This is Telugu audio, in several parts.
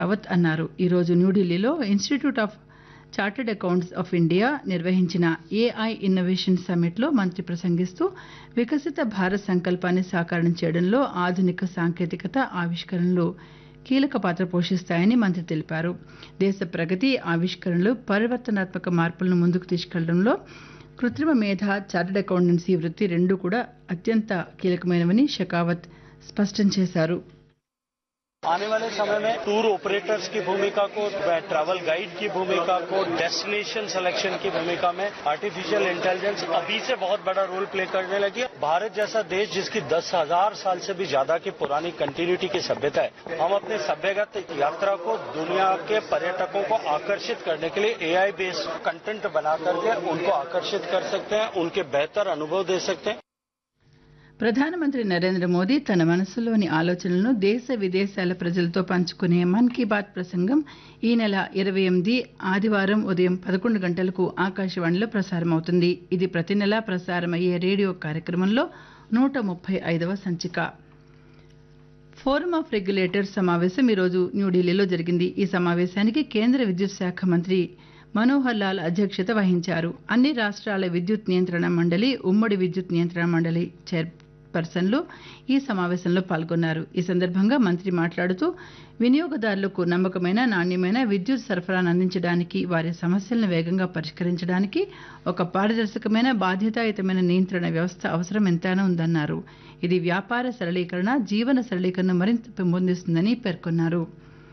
రావత్ అన్నారు. ఈరోజు న్యూఢిల్లీలో institute of chartered accounts of India నిర్వహించిన ఏఐ ఇన్నోవేషన్ సమ్మిట్లో మంత్రి ప్రసంగిస్తూ వికసిత భారత్ సంకల్పాన్ని సాకారం చేయడంలో ఆధునిక సాంకేతికత ఆవిష్కరణలు కీలక పాత్ర పోషిస్తాయని మంత్రి తెలిపారు. దేశ ప్రగతి ఆవిష్కరణలు పరివర్తనాత్మక మార్పులను ముందుకు తీసుకెళ్లడంలో కృత్రిమ మేధ, చార్టర్డ్ అకౌంటెన్సీ వృత్తి రెండూ కూడా అత్యంత కీలకమైనవని షెకావత్ స్పష్టం చేశారు. आने वाले समय में टूर ऑपरेटर्स की भूमिका को, ट्रैवल गाइड की भूमिका को, डेस्टिनेशन सिलेक्शन की भूमिका में आर्टिफिशियल इंटेलिजेंस अभी से बहुत बड़ा रोल प्ले करने लगी है। भारत जैसा देश जिसकी 10,000 साल से भी ज्यादा की पुरानी कंटिन्यूटी की सभ्यता है, हम अपने सभ्यगत यात्रा को दुनिया के पर्यटकों को आकर्षित करने के लिए एआई बेस्ड कंटेंट बना करके उनको आकर्षित कर सकते हैं, उनके बेहतर अनुभव दे सकते हैं। ప్రధానమంత్రి నరేంద్ర మోదీ తన మనసులోని ఆలోచనలను దేశ విదేశాల ప్రజలతో పంచుకునే మన్ కీ బాత్ ప్రసంగం ఈ నెల 28 ఆదివారం ఉదయం 11 గంటలకు ఆకాశవాణిలో ప్రసారమవుతుంది. ఇది ప్రతి నెలా ప్రసారమయ్యే రేడియో కార్యక్రమంలో 135వ సంచిక. ఫోరం ఆఫ్ రెగ్యులేటర్స్ సమావేశం ఈరోజు న్యూఢిల్లీలో జరిగింది. ఈ సమావేశానికి కేంద్ర విద్యుత్ శాఖ మంత్రి మనోహర్ లాల్ అధ్యక్షత వహించారు. అన్ని రాష్ట్రాల విద్యుత్ నియంత్రణ మండలి, ఉమ్మడి విద్యుత్ నియంత్రణ మండలి చైర్పర్సన్లు ఈ సమావేశంలో పాల్గొన్నారు. ఈ సందర్భంగా మంత్రి మాట్లాడుతూ వినియోగదారులకు నమ్మకమైన, నాణ్యమైన విద్యుత్ సరఫరాను అందించడానికి, వారి సమస్యలను వేగంగా పరిష్కరించడానికి ఒక పారదర్శకమైన, బాధ్యతాయుతమైన నియంత్రణ వ్యవస్థ అవసరం ఎంతైనా ఉందన్నారు. ఇది వ్యాపార సరళీకరణ, జీవన సరళీకరణను మరింత పెంపొందిస్తుందని పేర్కొన్నారు.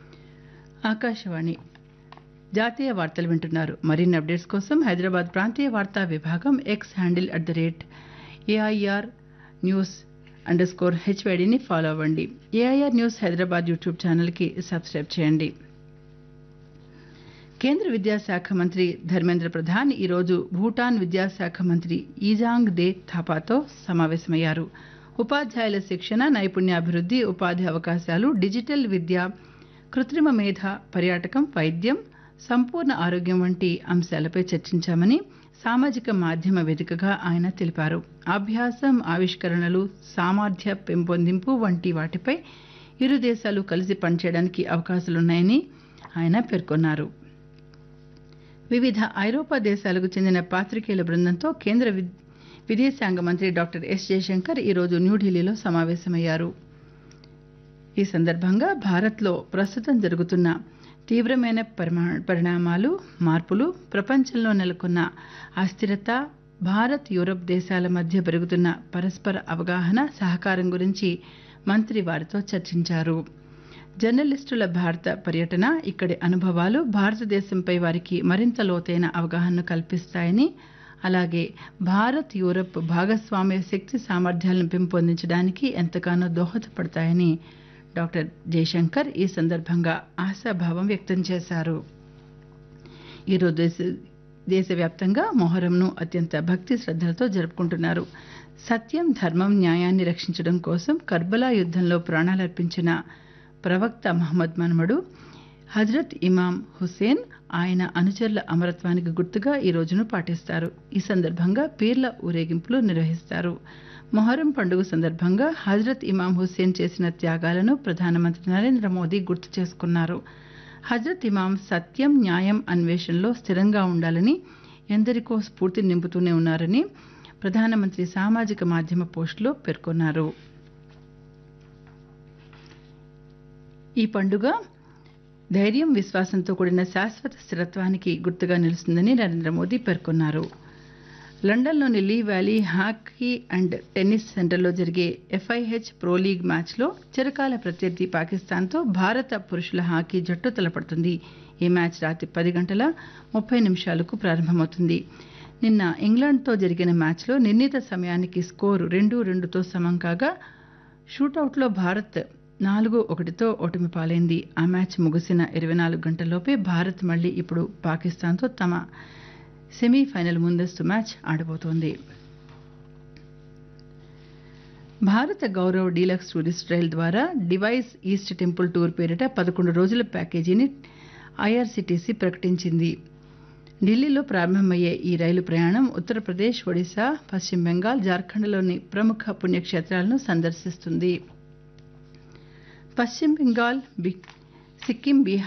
ఆకాశవాణి జాతీయ వార్తలు వింటున్నారు. మరిన్ని అప్డేట్స్ కోసం హైదరాబాద్ ప్రాంతీయ వార్తా విభాగం ఎక్స్ హ్యాండిల్ @AIR News_HYDని ఫాలో అవ్వండి. AIR న్యూస్ హైదరాబాద్ యూట్యూబ్ ఛానల్కి సబ్స్క్రైబ్ చేయండి. కేంద్ర విద్యాశాఖ మంత్రి ధర్మేంద్ర ప్రధాన్ ఈరోజు భూటాన్ విద్యాశాఖ మంత్రి ఈజాంగ్ దే థాపాతో సమావేశమయ్యారు. ఉపాధ్యాయుల శిక్షణ, నైపుణ్యాభివృద్ధి, ఉపాధి అవకాశాలు, డిజిటల్ విద్య, కృత్రిమ మేధ, పర్యాటకం, వైద్యం, సంపూర్ణ ఆరోగ్యం వంటి అంశాలపై చర్చించామని సామాజిక మాధ్యమ వేదికగా ఆయన తెలిపారు. అభ్యాసం, ఆవిష్కరణలు, సామర్థ్య పెంపొందింపు వంటి వాటిపై ఇరు దేశాలు కలిసి పనిచేయడానికి అవకాశాలున్నాయని ఆయన పేర్కొన్నారు. వివిధ ఐరోపా దేశాలకు చెందిన పాత్రికేయుల బృందంతో కేంద్ర విదేశాంగ మంత్రి డాక్టర్ ఎస్ జయశంకర్ ఈరోజు న్యూఢిల్లీలో సమావేశమయ్యారు. ఈ సందర్భంగా భారత్లో ప్రస్తుతం జరుగుతున్న తీవ్రమైన పరిణామాలు, మార్పులు, ప్రపంచంలో నెలకొన్న అస్థిరత, భారత్, యూరప్ దేశాల మధ్య పెరుగుతున్న పరస్పర అవగాహన, సహకారం గురించి మంత్రి వారితో చర్చించారు. జర్నలిస్టుల భారత పర్యటన, ఇక్కడి అనుభవాలు భారతదేశంపై వారికి మరింత లోతైన అవగాహనను కల్పిస్తాయని, అలాగే భారత్, యూరప్ భాగస్వామ్య శక్తి సామర్థ్యాలను పెంపొందించడానికి ఎంతగానో దోహదపడతాయని డాక్టర్ జయశంకర్ ఈ సందర్భంగా ఆశాభావం వ్యక్తం చేశారు. ఈరోజు దేశవ్యాప్తంగా మొహరంను అత్యంత భక్తి శ్రద్ధలతో జరుపుకుంటున్నారు. సత్యం, ధర్మం, న్యాయాన్ని రక్షించడం కోసం కర్బలా యుద్ధంలో ప్రాణాలర్పించిన ప్రవక్త మహమ్మద్ మనుమడు హజ్రత్ ఇమాం హుస్సేన్, ఆయన అనుచరుల అమరత్వానికి గుర్తుగా ఈ రోజును పాటిస్తారు. ఈ సందర్భంగా పీర్ల ఊరేగింపులు నిర్వహిస్తారు. మొహరం పండుగ సందర్భంగా హజ్రత్ ఇమాం హుస్సేన్ చేసిన త్యాగాలను ప్రధానమంత్రి నరేంద్ర మోదీ గుర్తు చేసుకున్నారు. హజ్రత్ ఇమాం సత్యం, న్యాయం అన్వేషణలో స్థిరంగా ఉండాలని, ఎందరికో స్ఫూర్తి నింపుతూనే ఉన్నారని ప్రధానమంత్రి సామాజిక మాధ్యమ పోస్టులో పేర్కొన్నారు. ఈ పండుగ ధైర్యం, విశ్వాసంతో కూడిన శాశ్వత స్థిరత్వానికి గుర్తుగా నిలుస్తుందని నరేంద్ర మోదీ పేర్కొన్నారు. లండన్లోని లీ వ్యాలీ హాకీ అండ్ టెన్నిస్ సెంటర్లో జరిగే FIH ప్రో లీగ్ మ్యాచ్లో చిరకాల ప్రత్యర్థి పాకిస్తాన్తో భారత పురుషుల హాకీ జట్టు తలపడుతుంది. ఈ మ్యాచ్ రాత్రి 10:30 ప్రారంభమవుతుంది. నిన్న ఇంగ్లాండ్తో జరిగిన మ్యాచ్లో నిర్ణీత సమయానికి స్కోరు 2-2తో సమం కాగా షూటౌట్లో భారత్ 4-1తో ఓటమి పాలైంది. ఆ మ్యాచ్ ముగిసిన 24 గంటల్లోపే భారత్ మళ్లీ ఇప్పుడు పాకిస్తాన్తో తమ సెమీఫైనల్ ముందస్తు మ్యాచ్ ఆడబోతోంది. భారత గౌరవ్ డీలక్స్ టూరిస్ట్ రైల్ ద్వారా డివైస్ ఈస్ట్ టెంపుల్ టూర్ పేరిట 11 రోజుల ప్యాకేజీని IRCTC ప్రకటించింది. ఢిల్లీలో ప్రారంభమయ్యే ఈ రైలు ప్రయాణం ఉత్తరప్రదేశ్, ఒడిశా, పశ్చిమ బెంగాల్, జార్ఖండ్లోని ప్రముఖ పుణ్యక్షేత్రాలను సందర్శిస్తుంది. పశ్చిమ బెంగాల్ సిక్కిం బీహార్